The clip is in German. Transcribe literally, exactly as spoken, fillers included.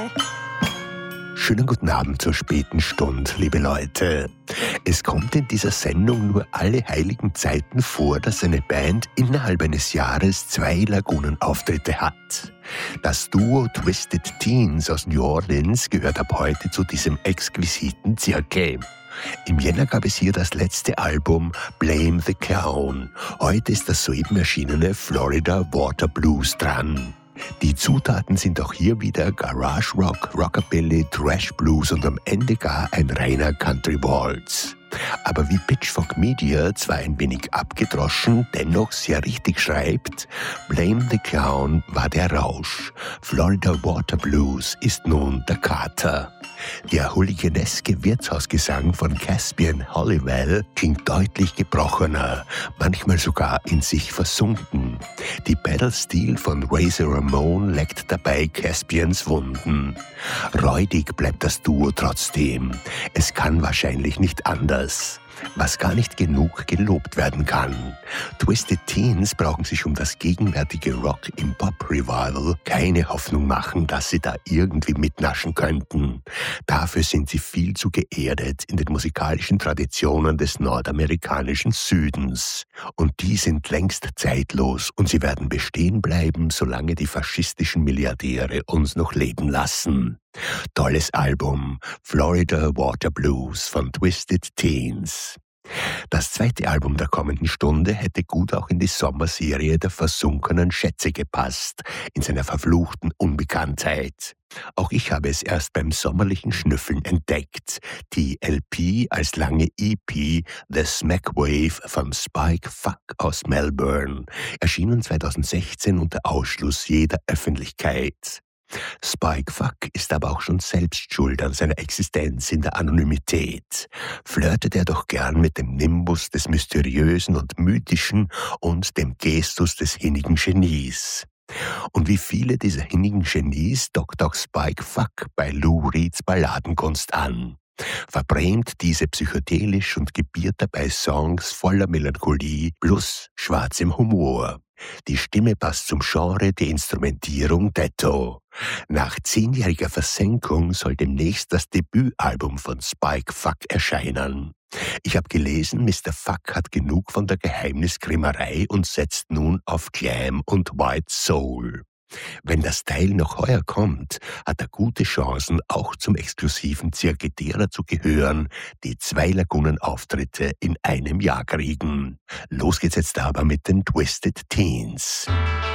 Schönen guten Abend zur späten Stunde, liebe Leute. Es kommt in dieser Sendung nur alle heiligen Zeiten vor, dass eine Band innerhalb eines Jahres zwei Lagunenauftritte hat. Das Duo Twisted Teens aus New Orleans gehört ab heute zu diesem exquisiten Zirkel. Im Jänner gab es hier das letzte Album Blame the Clown. Heute ist das soeben erschienene Florida Water Blues dran. Die Zutaten sind auch hier wieder Garage Rock, Rockabilly, Thrash Blues und am Ende gar ein reiner Country Waltz. Aber wie Pitchfork Media zwar ein wenig abgedroschen, dennoch sehr richtig schreibt, Blame the Clown war der Rausch, Florida Water Blues ist nun der Kater. Der hooliganeske Wirtshausgesang von Caspian Hollywell klingt deutlich gebrochener, manchmal sogar in sich versunken. Die Pedal-Steel von Razor Ramon leckt dabei Caspians Wunden. Räudig bleibt das Duo trotzdem. Es kann wahrscheinlich nicht anders. Was gar nicht genug gelobt werden kann. Twisted Teens brauchen sich um das gegenwärtige Rock im Pop-Revival keine Hoffnung machen, dass sie da irgendwie mitnaschen könnten. Dafür sind sie viel zu geerdet in den musikalischen Traditionen des nordamerikanischen Südens. Und die sind längst zeitlos und sie werden bestehen bleiben, solange die faschistischen Milliardäre uns noch leben lassen. Tolles Album, Florida Water Blues von Twisted Teens. Das zweite Album der kommenden Stunde hätte gut auch in die Sommerserie der versunkenen Schätze gepasst, in seiner verfluchten Unbekanntheit. Auch ich habe es erst beim sommerlichen Schnüffeln entdeckt. Die L P als lange E P The Smack Wave von Spike Fuck aus Melbourne, erschienen zweitausendsechzehn unter Ausschluss jeder Öffentlichkeit. Spike Fuck ist aber auch schon selbst schuld an seiner Existenz in der Anonymität. Flirtet er doch gern mit dem Nimbus des Mysteriösen und Mythischen und dem Gestus des hinnigen Genies. Und wie viele dieser hinnigen Genies dockt auch Spike Fuck bei Lou Reeds Balladenkunst an. Verbrämt diese psychedelisch und gebiert dabei Songs voller Melancholie plus schwarzem Humor. Die Stimme passt zum Genre, die Instrumentierung detto. Nach zehnjähriger Versenkung soll demnächst das Debütalbum von Spike Fuck erscheinen. Ich habe gelesen, Mister Fuck hat genug von der Geheimniskrämerei und setzt nun auf Glam und White Soul. Wenn das Teil noch heuer kommt, hat er gute Chancen, auch zum exklusiven Zirkel derer zu gehören, die zwei Lagunenauftritte in einem Jahr kriegen. Los geht's jetzt aber mit den Twisted Teens.